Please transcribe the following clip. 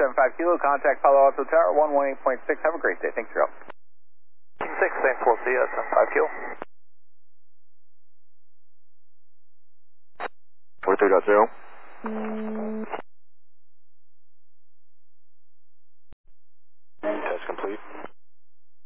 75 Kilo, contact Palo Alto Tower 118.6. Have a great day. Thanks for your help. 6, thanks, we'll see you, 75 Kilo. 43.0.